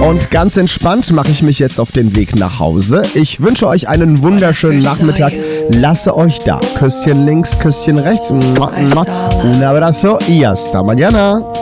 Und ganz entspannt mache ich mich jetzt auf den Weg nach Hause. Ich wünsche euch einen wunderschönen Nachmittag. Lasse euch da. Küsschen links, Küsschen rechts. Un abrazo y hasta mañana.